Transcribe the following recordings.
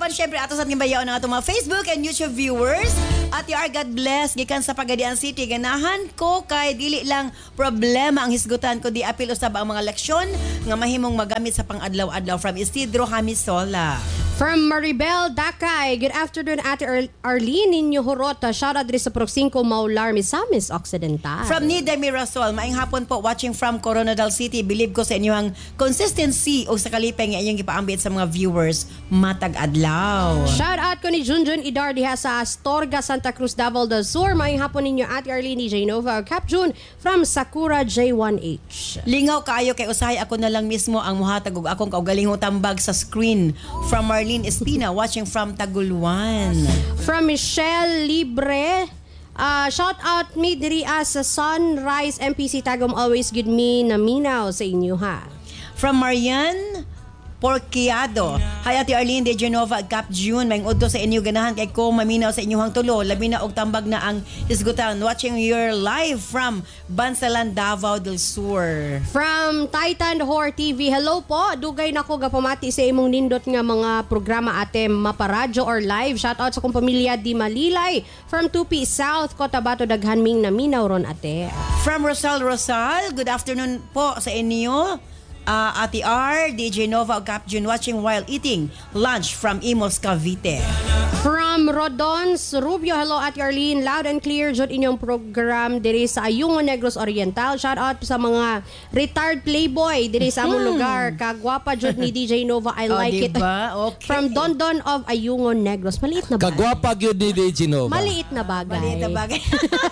Usapan syempre ato sa gimbayaw ng atong mga Facebook and YouTube viewers. At you are God bless gikan sa Pagadian City. Ganahan ko kay dili lang problema ang hisgutan ko di apil usab ang mga leksyon nga mahimong magamit sa pang-adlaw-adlaw from Isidro Hamisola. From Maribel Dakay, good afternoon Ate Arlene Ninyo Horota. Shout out sa Proxinco Maular, Misamis Occidental. From Nida Mirasol, maayong hapon po watching from Coronadal City. Believe ko sa inyong consistency o sa kalipay nga inyong ipaambit sa mga viewers matag adlaw. Shout out ko ni Junjun Idar diha sa Astorga, Santa Cruz, Davao del Sur. Maayong hapon ninyo Ate Arlene J. Nova Cap June from Sakura J1H. Lingaw kaayo kay usahay ako na lang mismo ang muhatag og akong kaugalingong tambag sa screen. From Marlene Espina watching from Taguluan. From Michelle Libre, shout out me diri sa Sunrise MPC Tagum, always good me na minaw sa inyo ha. From Marian Porquiado, hi Ate Arlene de Genova Cap June, may udto sa inyo ganahan kay ko maminaw sa inyong tulo, labi na og tambag na ang hisgutan. Watching your live from Bansalan, Davao del Sur. From Titan Horror TV, hello po, dugay na ko gapamati sa imong nindot nga mga programa ate maparadyo or live. Shout out sa kong pamilya Di Malilay from 2P South, Cotabato, daghan ming naminaw ron ate. From Rosal, good afternoon po sa inyo. Ate R, DJ Nova of Cap June watching while eating lunch from Imos, Cavite. From Rodons Rubio, hello Ate Arlene, loud and clear jud inyong program diri sa Ayungon, Negros Oriental. Shout out sa mga retired playboy diri sa among lugar. Kagwapa jud ni DJ Nova, I like it. Okay. From Dondon of Ayungon, Negros. Maliit na bagay. Kagwapa gyud ni DJ Nova. Maliit na bagay. Maliit na bagay.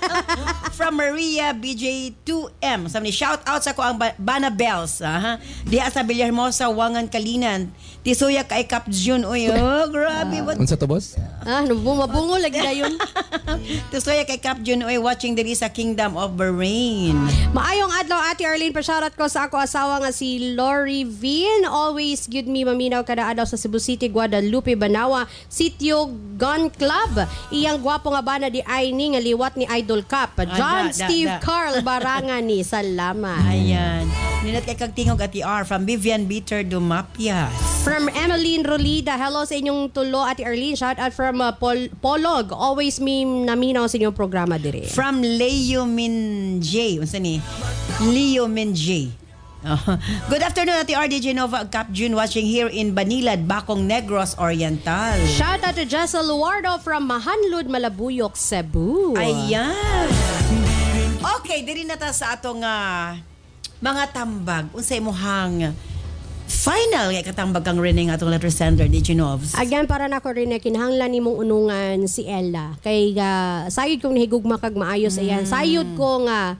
From Maria BJ2M, sabi ni shout out sa ko ang Bana Bells, diha sa Villahermosa, Wangan, Kalinan. Tisuya kay Cap June. Uy, oh, grabe. Unsa to, boss? Mabungo lagi na yun. Tisuya kay Cap June. Uy, watching diri sa Kingdom of Bahrain. Maayong adlaw Ate Arlene, pa-shoutout ko sa ako asawa nga si Lori Vin. Always good me maminaw kada adlaw sa Cebu City, Guadalupe, Banawa, Sitio Gun Club. Iyang gwapo nga bana di ay ni nga liwat ni Idol Cap. John Steve Carl Barangan ni. Salamat. Ayan. Ninat kay kagtingog Ate R from Vivian Bitter Dumapias. From Emeline Rolida, hello sa inyong tulo Ate Arlene. Shout out from Polog. Always me naminaw sa inyong programa dire. From Leo Min J. Unsa ni? Leo Min J. Good afternoon Ate R, DJ Nova Cap June watching here in Banilad, Bacong, Negros Oriental. Shout out to Jessel Luardo from Mahanlud, Malabuyok, Cebu. Ayan. Okay, diri na ta sa atong mga tambag. Unsay mohang final nga katambag kang rin ng atong letter sender di Genovs. Again, para na ko rin kinahanglan nimong unungan si Ella. Kay sayod kong nahigugma kag maayo sa iyan. Sayod ko nga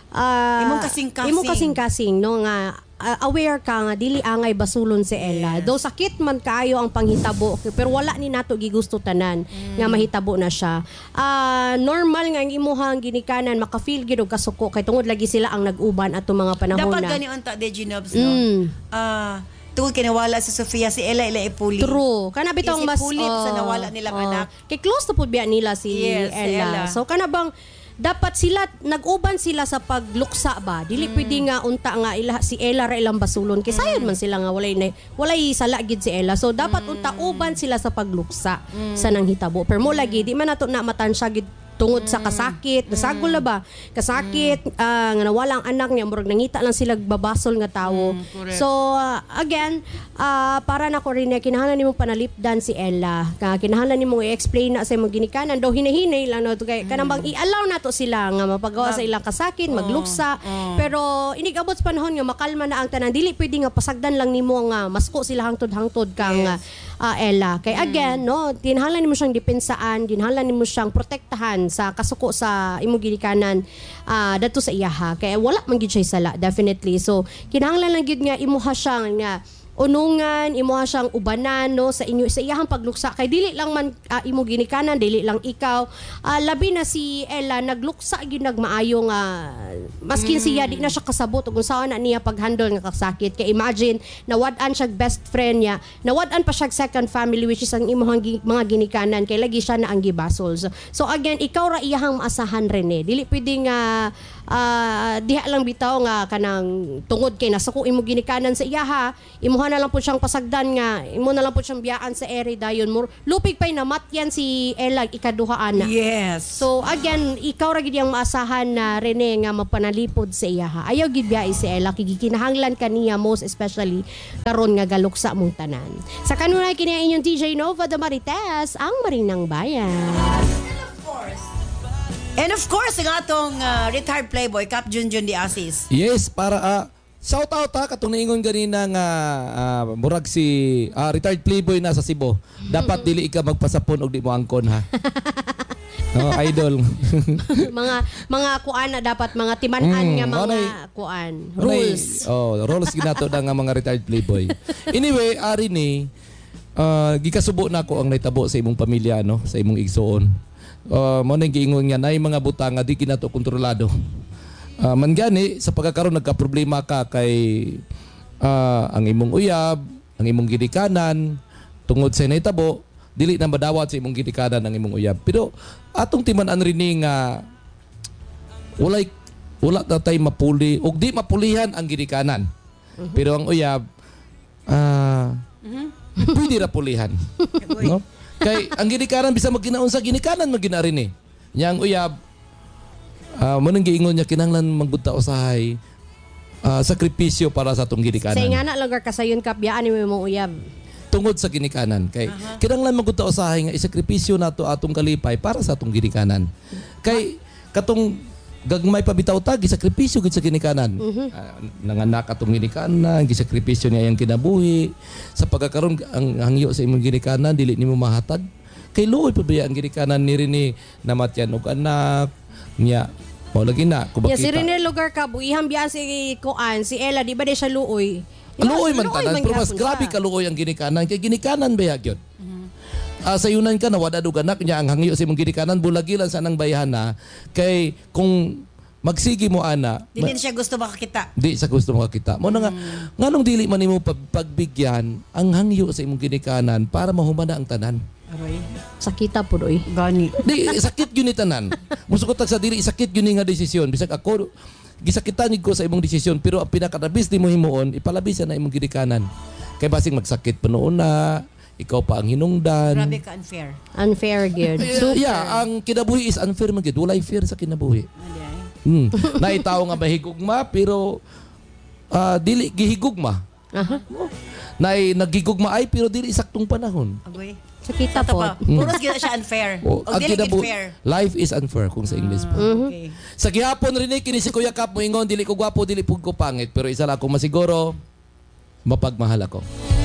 imong kasing-kasing no nga aware ka nga dili angay basulon si Ella. Yes. Though sakit man kaayo ang panghitabo pero wala ni nato gigusto tanan nga mahitabo na siya. Normal nga ang imuhang ginikanan maka-feel gid og kasuko kay tungod lagi sila ang nag-uban ato mga panahon na. Dapat gani unta de Genovs no. Tungod kinawala si Sofia si Ella ipuli. True. Kana bitong mas pulit sa nawala nilang anak. Kay close to pud biya nila si Ella. So kana bang dapat sila nag-uban sila sa pagluksa ba dili pwede nga unta nga si Ella ra ilang basulon kay sayod man sila nga walay sala gid si Ella so dapat unta uban sila sa pagluksa sa nang hitabo pero mo lagi di man nato na matansya gid tungod sa kasakit, nasagol na ba? Kasakit, nga nawala ang anak niya, murag nangita lang sila babasol nga tawo. So, again, para na ko rin, kinahanglan nimo panalipdan si Ella. Kinahanglan nimo i-explain na sa imong ginikanan. Daw hinahinay lang, no? Kanang bang i-allow na to sila nga mapagawa sa ilang kasakit, magluksa. Pero, inigabot sa panahon nga, makalma na ang tanan. Dili pwede nga pasagdan lang nimo nga masko sila hangtod-hangtod kang Ella. Kay again, no, kinahanglan nimo siyang dipensaan, kinahanglan nimo siyang protektahan sa kasuko sa imong ginikanan dadto sa iyaha kay wala man gid siya sala definitely so kinahanglan lang gid nga imuha siyang nga unungan imuha siyang ubanan no sa inyo sa iyahang pagluksa kay dili lang man imo ginikanan dili lang ikaw labi na si Ella nagluksa gid nagmaayo nga maskin siya di na siya kasabot ug unsaon na niya paghandle nga kasakit kay imagine nawad-an siya best friend niya nawad-an pa siya second family which is ang imong mga ginikanan kay lagi siya na ang gibasol so again ikaw ra iyahang maasahan rin dili pwede nga diha lang bitaw nga kanang tungod kay nasuko imo ginikanan sa iyaha, imuha na lang po siyang pasagdan nga, imo na lang po siyang biyaan sa ere dayon mo. Lupig pay namatyan si Ella ikaduha ana. Yes. So again, ikaw ra gid yang maasahan na Rene nga mapanalipod sa iyaha. Ayaw gid biya si Ella kigikinahanglan kaniya most especially karon nga galuksa mong tanan. Sa kanunay kini inyong DJ Nova de Marites, ang Marinang Bayan. And of course, ang atong retired playboy, Cap Junjun de Asis. Yes, para shout out katong niingon ganina nga murag si retired playboy na sa Cebu. Dapat dili ka magpasapon og di mo angkon ha. Idol. mga kuan na dapat mga timan-an nga mga kuan. Rules. Rules ginato na nga mga retired playboy. Anyway, ari ni gikasubo na ko ang naitabo sa imong pamilya no, sa imong igsoon. Mo nang giingon nga nay mga butang nga di kinato kontrolado. Man gani sa pagkakaroon nagka-problema ka kay ang imong uyab, ang imong gidikanan tungod sa naitabo, dili na madawat sa imong gidikanan ang imong uyab. Pero atong timan-an rini nga wala na tay mapuli ug di mapulihan ang gidikanan. Pero ang uyab pwede ra pulihan. No? Kay ang ginikanan bisa magkinaon sa ginikanan magina rin eh. Yang uyab mo nang giingon niya kinahanglan magbunta usahay sakripisyo para sa atong ginikanan. Sa ingana lugar kasayon kapyaan ni mo uyab. Tungod sa ginikanan kay kinahanglan magbunta usahay nga isakripisyo nato atong kalipay para sa atong ginikanan. Kay katong gagmay pabitaw ta gisakripisyo gid sa ginikanan. Nanganak atong ginikanan, gisakripisyo niya ang kinabuhi. Sa pagkakaroon ang hangyo sa imong ginikanan dili nimo mahatag. Kay luoy pud ang ginikanan ni Rene namatyan og anak niya. Mao lagi na ko bakita. Si Rene lugar ka buihang biyan si Kuan, si Ella di ba di siya luoy? Luoy man tanan pero mas grabe ka luoy ang ginikanan kay ginikanan ba gyud. Sayunan ka na wala duganak niya ang hangyo sa imong ginikanan bulagilan sa nang bayhana kay kung magsigi mo ana dili siya gusto makakita. Di sa gusto makakita. Mo na nga nganong dili man nimo pagbigyan ang hangyo sa imong ginikanan para mahumana ang tanan. Aroy. Sakita po doy. Gani. Di sakit gyud ni tanan. Musukot sa dili sakit gyud ni nga desisyon bisag ako gisakitan ko sa imong desisyon pero ang pinakadabis di mo himuon ipalabisan na imong ginikanan. Kay basing magsakit panoon na ikaw pa ang hinungdan. Grabe ka unfair. Unfair gyud. Yeah, ang kinabuhi is unfair man gyud. Walay fair sa kinabuhi. Naitaw nga mahigugma pero dili gihigugma. Nagigugma ay pero dili saktong panahon. Agoy. Sakita po. Puros gyud siya unfair. Og dili gid fair. Life is unfair kung sa English po. Okay. Sa gihapon rin kini si Kuya Cap moingon dili ko gwapo dili pud ko pangit pero isa lang ako masiguro mapagmahal ako.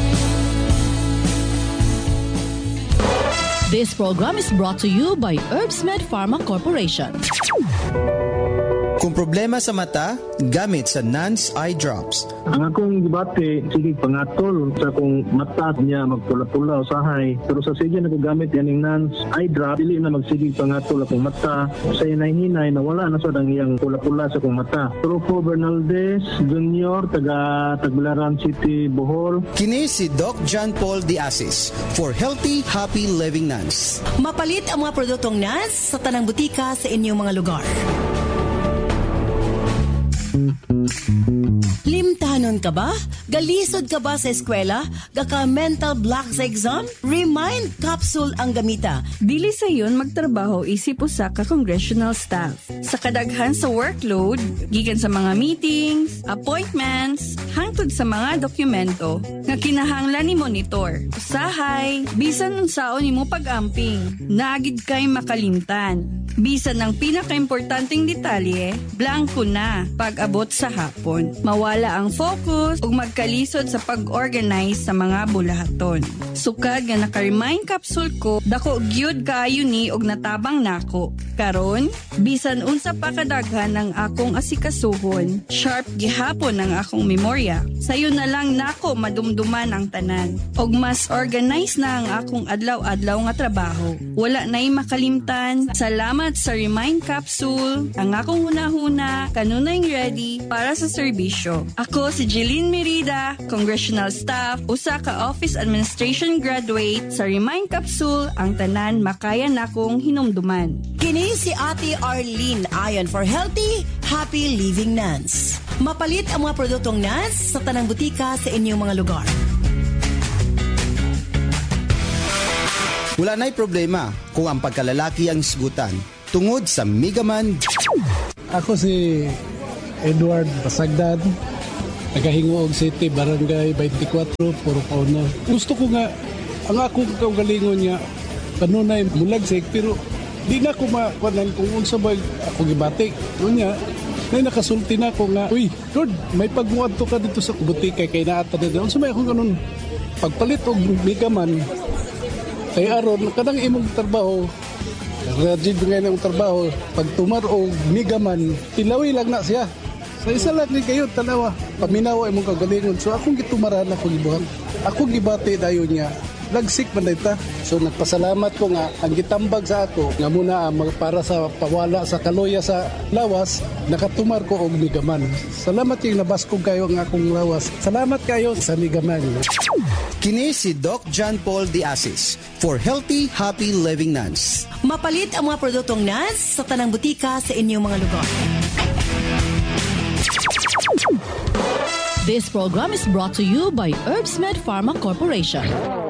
This program is brought to you by Herbsmed Pharma Corporation. Kung problema sa mata, gamit sa Nance Eye Drops. Ang akong gibate, sige pangatol sa kung mata niya magpula-pula usahay. Pero sa sige nagagamit yan ng Nance Eye Drop, dili na magsigig pangatol akong mata. Sa hinay-hinay na wala na sa iyang pula-pula sa akong mata. Rufo Bernaldez Jr., taga Tagbilaran City, Bohol. Kini si Doc John Paul de Asis for Healthy, Happy Living Nance. Mapalit ang mga produktong Nance sa tanang butika sa inyong mga lugar. Limtanon ka ba? Galisod ka ba sa eskwela? Gaka mental block sa exam? Remind Capsule ang gamita. Dili sa yun magtrabaho isip usa ka congressional staff. Sa kadaghan sa workload, gikan sa mga meetings, appointments, hangtod sa mga dokumento nga kinahanglan ni monitor. Usahay, bisan unsaon nimo pag-amping, naagid kay makalimtan. Bisan ng pinaka-importanting detalye, blanco na pag-abot sa hapon. Mawala ang focus ug magkalisod sa pag-organize sa mga bulahaton. Sukad nga naka-remind capsule ko, dako gyud kaayo ni og natabang nako. Karon, bisan unsa pa kadaghan ang akong asikasuhon, sharp gihapon ang akong memorya. Sayo na lang nako madumduman ang tanan. Og mas organize na ang akong adlaw-adlaw nga trabaho. Wala na'y makalimtan. Salamat sa Remind Capsule. Ang akong huna-huna, kanunay ready para sa serbisyo serbisyo. Ako si Jeline Merida, Congressional Staff, usa ka Office Administration graduate sa Remind Capsule, ang tanan makaya nakong hinumduman. Kini si Ate Arlene ayon for healthy, happy living nuns. Mapalit ang mga produktong nuns sa tanang butika sa inyong mga lugar. Wala na'y problema kung ang pagkalalaki ang isgutan tungod sa Migaman. Ako si Edward Pasagdan, nagahingoog City, Barangay 24, Puro Pauna. Gusto ko nga, ang akong kaugalingon nga, kanunay mulagsik, pero di na ko makuanan kung unsa ba ako gibatik. Nunya, may nakasulti na ko nga, uy, Lord, may pagmuadto ka dito sa butika kay naata na doon. Unsa may akong ganun, pagpalit og Migaman, kay aron kanang imong trabaho, rajid ngayon ang trabaho, pag tumaro Migaman, tilawi lang na siya. Sa isa lang ni kayo, tanawa, paminawa imong kagalingon. So akong gitumaran, akong gibuhang, akong gibati dayon niya, lagsik man dayta. So nagpasalamat ko nga, ang gitambag sa ako, nga muna para sa pawala sa kaloya sa lawas, nakatumar ko og Migaman. Salamat yung nabaskog kayo ang akong lawas. Salamat kayo sa Migaman. Kini si Doc John Paul de Asis for healthy, happy living nuns. Mapalit ang mga produktong nuns sa tanang butika sa inyong mga lugar. This program is brought to you by Herbsmed Pharma Corporation.